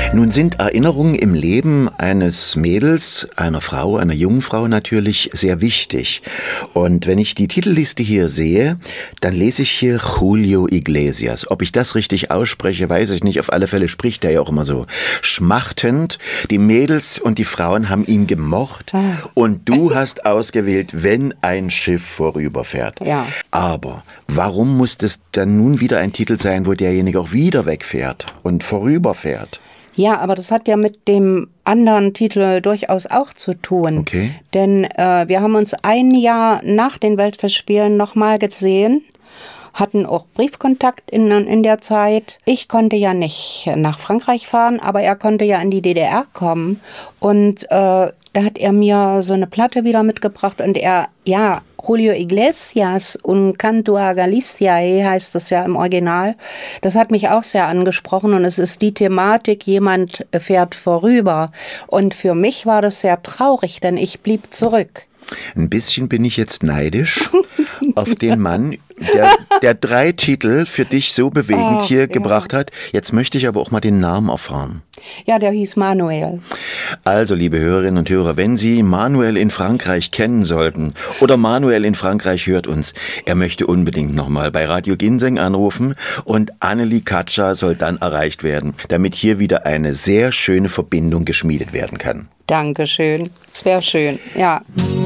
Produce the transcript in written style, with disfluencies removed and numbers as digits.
Nun sind Erinnerungen im Leben eines Mädels, einer Frau, einer jungen Frau natürlich sehr wichtig. Und wenn ich die Titelliste hier sehe, dann lese ich hier Julio Iglesias. Ob ich das richtig ausspreche, weiß ich nicht. Auf alle Fälle spricht er ja auch immer so schmachtend. Die Mädels und die Frauen haben ihn gemocht. Und du hast ausgewählt, wenn ein Schiff vorüberfährt. Ja. Aber warum muss das dann nun wieder ein Titel sein, wo derjenige auch wieder wegfährt und vorüberfährt? Ja, aber das hat ja mit dem anderen Titel durchaus auch zu tun. Okay. Denn wir haben uns ein Jahr nach den Weltfestspielen nochmal gesehen, hatten auch Briefkontakt in der Zeit. Ich konnte ja nicht nach Frankreich fahren, aber er konnte ja in die DDR kommen. Und da hat er mir so eine Platte wieder mitgebracht und Julio Iglesias und Canto a Galicia heißt es ja im Original. Das hat mich auch sehr angesprochen und es ist die Thematik, jemand fährt vorüber. Und für mich war das sehr traurig, denn ich blieb zurück. Ein bisschen bin ich jetzt neidisch auf den Mann, der 3 Titel für dich so bewegend hier gebracht hat. Jetzt möchte ich aber auch mal den Namen erfahren. Ja, der hieß Manuel. Also, liebe Hörerinnen und Hörer, wenn Sie Manuel in Frankreich kennen sollten oder Manuel in Frankreich hört uns, er möchte unbedingt nochmal bei Radio Ginseng anrufen und Annelie Katscher soll dann erreicht werden, damit hier wieder eine sehr schöne Verbindung geschmiedet werden kann. Dankeschön. Es wäre schön, ja.